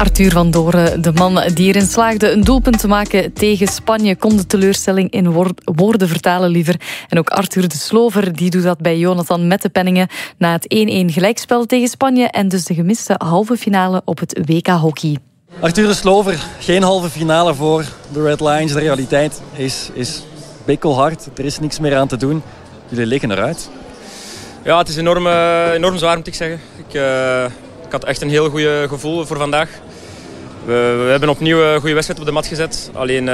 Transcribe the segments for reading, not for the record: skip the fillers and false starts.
Arthur van Doren, de man die erin slaagde een doelpunt te maken tegen Spanje, kon de teleurstelling in woorden vertalen liever. En ook Arthur de Slover die doet dat bij Jonathan met de penningen na het 1-1 gelijkspel tegen Spanje en dus de gemiste halve finale op het WK Hockey. Arthur de Slover, geen halve finale voor de Red Lions. De realiteit is bikkelhard. Er is niks meer aan te doen. Jullie liggen eruit. Ja, het is enorm zwaar moet ik zeggen. Ik had echt een heel goed gevoel voor vandaag. We hebben opnieuw een goede wedstrijd op de mat gezet. Alleen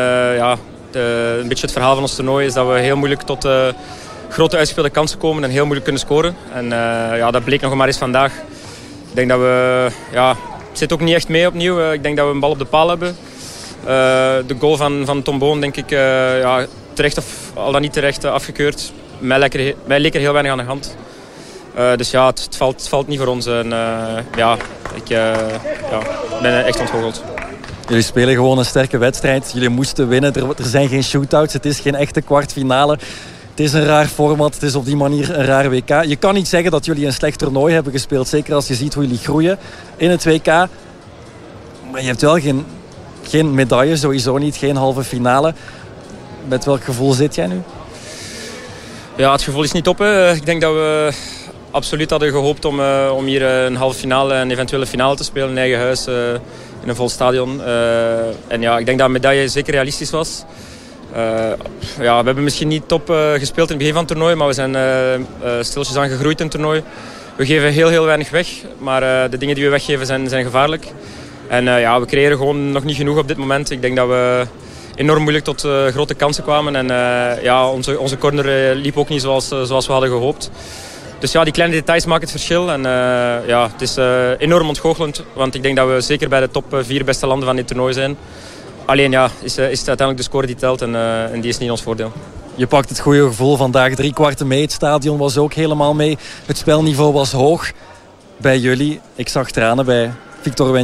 een beetje het verhaal van ons toernooi is dat we heel moeilijk tot grote uitgespeelde kansen komen en heel moeilijk kunnen scoren. En dat bleek nog maar eens vandaag. Ik denk dat we... het zit ook niet echt mee opnieuw. Ik denk dat we een bal op de paal hebben. De goal van Tom Boon denk ik terecht of al dan niet terecht afgekeurd. Mij leek er heel weinig aan de hand. Dus ja, het valt niet voor ons. En, ik ben echt ontgoocheld. Jullie spelen gewoon een sterke wedstrijd. Jullie moesten winnen. Er zijn geen shootouts. Het is geen echte kwartfinale. Het is een raar format. Het is op die manier een raar WK. Je kan niet zeggen dat jullie een slecht toernooi hebben gespeeld. Zeker als je ziet hoe jullie groeien in het WK. Maar je hebt wel geen medaille. Sowieso niet. Geen halve finale. Met welk gevoel zit jij nu? Ja, het gevoel is niet op. Hè. Ik denk dat we absoluut hadden gehoopt om hier een halve finale en eventueel een finale te spelen in eigen huis. In een vol stadion. En ja, ik denk dat een medaille zeker realistisch was. We hebben misschien niet top gespeeld in het begin van het toernooi, maar we zijn stiltjes aan gegroeid in het toernooi. We geven heel weinig weg, maar de dingen die we weggeven zijn gevaarlijk. En we creëren gewoon nog niet genoeg op dit moment. Ik denk dat we enorm moeilijk tot grote kansen kwamen. En onze corner liep ook niet zoals we hadden gehoopt. Dus ja, die kleine details maken het verschil. En het is enorm ontgoochelend. Want ik denk dat we zeker bij de top 4 beste landen van dit toernooi zijn. Alleen is het uiteindelijk de score die telt en die is niet ons voordeel. Je pakt het goede gevoel vandaag 3/4 mee. Het stadion was ook helemaal mee. Het spelniveau was hoog bij jullie. Ik zag tranen bij Victor